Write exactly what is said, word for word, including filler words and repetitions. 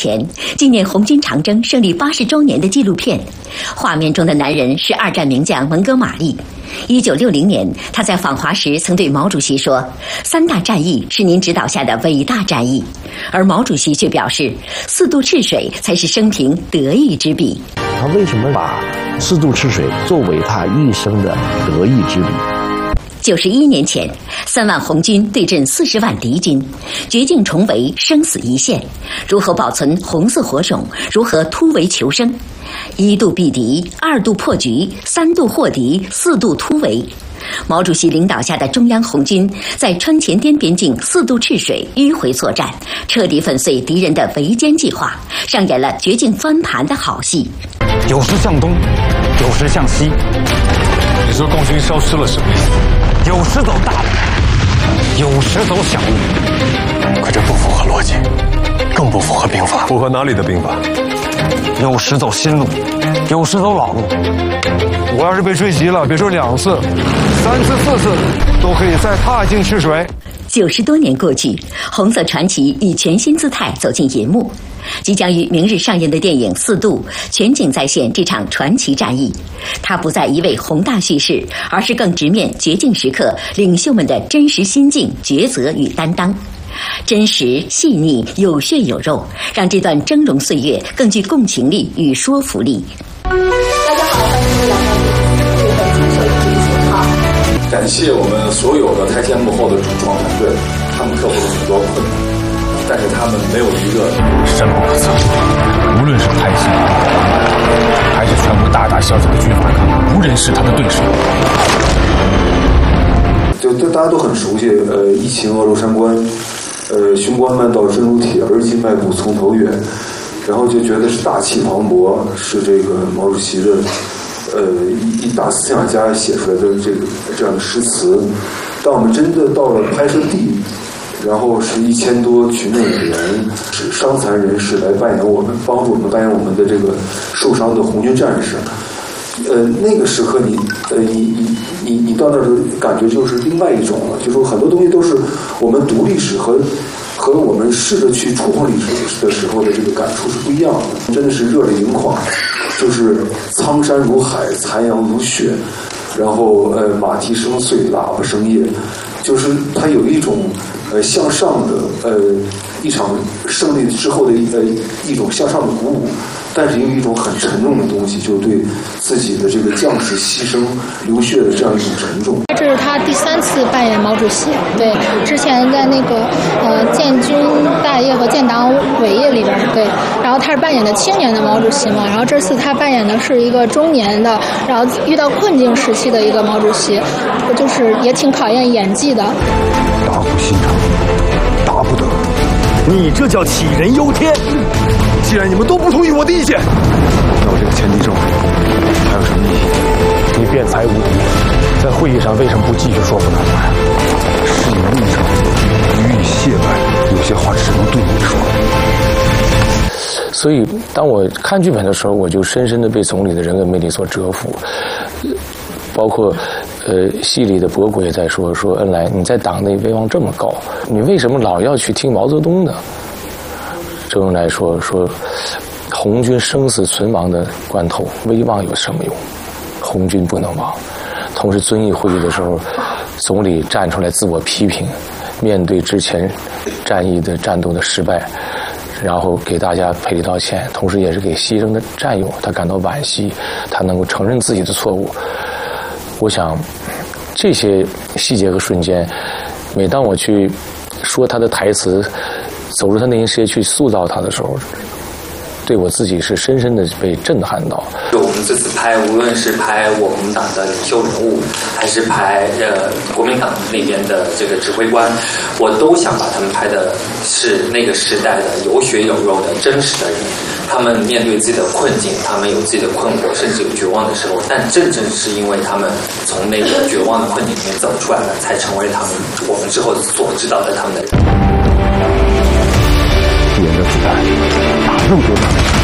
前，纪念红军长征胜利八十周年的纪录片。画面中的男人是二战名将蒙哥马利。一九六零年，他在访华时曾对毛主席说：“三大战役是您指导下的伟大战役。”而毛主席却表示：“四渡赤水才是生平得意之笔。” 他为什么把四渡赤水作为他一生的得意之笔？ 九十一年前，三万红军对阵四十万敌军，绝境重围，生死一线。如何保存红色火种？如何突围求生？一度避敌，二度破局，三度获敌，四度突围。毛主席领导下的中央红军在川黔滇边境四渡赤水迂回作战，彻底粉碎敌人的围歼计划，上演了绝境翻盘的好戏。 有时向东，有时向西。 你说共军消失了什么意思？ 有时走大路，有时走小路， 可这不符合逻辑，更不符合兵法。符合哪里的兵法？ 有时走新路，有时走老路。 我要是被追击了，别说两次，三次、四次都可以再踏进赤水。 九十多年过去，红色传奇以全新姿态走进银幕。即将于明日上映的电影《四渡》全景再现这场传奇战役，它不再一味宏大叙事，而是更直面绝境时刻领袖们的真实心境、抉择与担当。真实、细腻、有血有肉，让这段峥嵘岁月更具共情力与说服力。 大家好，欢迎来到这个金手指节号。 感谢我们所有的台前幕后的主创团队，他们克服了很多困难，但是他们没有一个深不可测。无论是台下还是全国大大小小的军阀抗，无人是他的对手。 就就大家都很熟悉，呃，一秦峨楼山关，呃，雄关漫道真如铁，而今迈步从头越。然后就觉得是大气磅礴，是这个毛主席的，呃，一一大思想家写出来的这个这样的诗词。当我们真的到了拍摄地，然后是一千多群众演员，是伤残人士来扮演我们，帮助我们扮演我们的这个受伤的红军战士。呃，那个时刻你，呃，你你你你到那儿的感觉就是另外一种了，就是说很多东西都是我们读历史和和我们试着去触碰历史的时候的这个感触是不一样的，真的是热泪盈眶，就是苍山如海，残阳如血，然后呃马蹄声碎，喇叭声咽，就是它有一种呃向上的呃一场胜利之后的一呃一种向上的鼓舞。但是有一种很沉重的东西，就是对自己的这个将士牺牲流血的这样一种沉重。 这是他第三次扮演毛主席，对，之前在那个呃建军大业和建党伟业里边，对，然后他是扮演的青年的毛主席嘛，然后这次他扮演的是一个中年的，然后遇到困境时期的一个毛主席，就是也挺考验演技的。 大乎心肠，达不得。 你这叫杞人忧天。 既然你们都不同意我的意见，那我这个前敌咒还有什么意义？ 你辩才无敌，在会议上为什么不继续说服他们？ 事已立场，予以谢拜，有些话只能对你说。 所以，当我看剧本的时候，我就深深的被总理的人格魅力所折服。包括，呃，戏里的伯国也在说说恩来，你在党内威望这么高，你为什么老要去听毛泽东呢？周恩来说说，红军生死存亡的关头，威望有什么用？红军不能亡。同时，遵义会议的时候，总理站出来自我批评，面对之前战役的战斗的失败，然后给大家赔礼道歉，同时也是给牺牲的战友他感到惋惜，他能够承认自己的错误。我想，这些细节和瞬间，每当我去说他的台词，走入他内心世界去塑造他的时候，对我自己是深深的被震撼到。 我们这次拍，无论是拍我们党的领袖人物，还是拍呃国民党那边的这个指挥官，我都想把他们拍的是那个时代的有血有肉的真实的人。他们面对自己的困境，他们有自己的困惑，甚至有绝望的时候，但正正是因为他们从那个绝望的困境里面走出来了，才成为他们我们之后所知道的他们的人。 敌人的子弹打入多少？